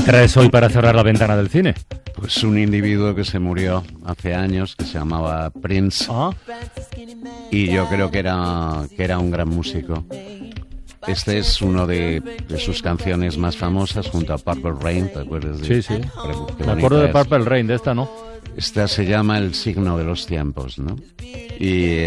traes hoy para cerrar la ventana del cine? Pues un individuo que se murió hace años, que se llamaba Prince, y yo creo que era un gran músico. Este es uno de sus canciones más famosas, junto a Purple Rain, ¿te acuerdas? Sí. Me acuerdo de Purple Rain, de esta no. Esta se llama El signo de los tiempos, ¿no? Y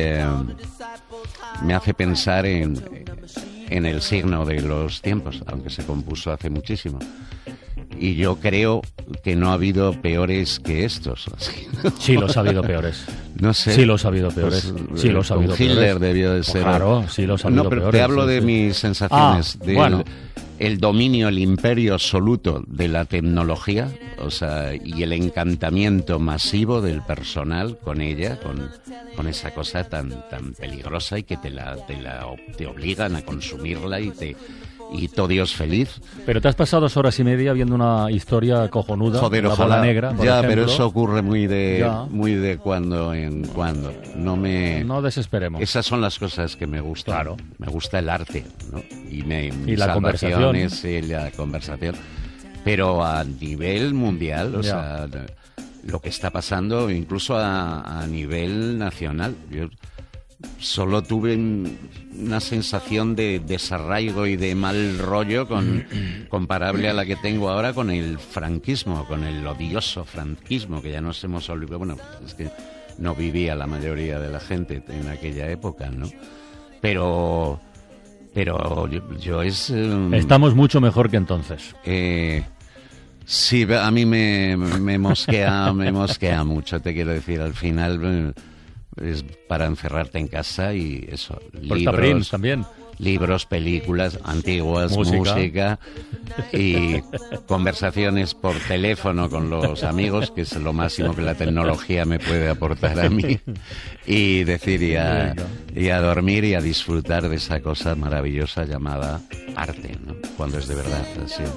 me hace pensar en el signo de los tiempos, aunque se compuso hace muchísimo. Y yo creo que no ha habido peores que estos. Sí, los ha habido peores. No sé. Sí, los ha habido peores. Pues, sí, los ha habido peores. Hitler debió de ser. Claro, sí, los ha habido peores. No, pero te hablo de mis sensaciones. Bueno. El dominio, el imperio absoluto de la tecnología, o sea, y el encantamiento masivo del personal con ella, con esa cosa tan peligrosa y que te obligan a consumirla y todo Dios feliz. Pero te has pasado 2 horas y media viendo una historia cojonuda. Joder, la ojalá. Bola Negra, por ya, ejemplo. pero eso ocurre muy de cuando en cuando. No desesperemos. Esas son las cosas que me gustan. Claro. Me gusta el arte, ¿no? Y la conversación. Y la conversación. Pero a nivel mundial, o sea, lo que está pasando, incluso a nivel nacional. Yo solo tuve una sensación de desarraigo y de mal rollo comparable a la que tengo ahora con el franquismo, con el odioso franquismo, que ya nos hemos olvidado. Bueno, es que no vivía la mayoría de la gente en aquella época, ¿no? Pero yo es... Estamos mucho mejor que entonces. Sí, a mí me mosquea mucho, te quiero decir. Al final es para encerrarte en casa y eso. Libros también. Libros, películas antiguas, música y conversaciones por teléfono con los amigos, que es lo máximo que la tecnología me puede aportar a mí. Y decir, y a dormir y a disfrutar de esa cosa maravillosa llamada arte, ¿no? Cuando es de verdad, así.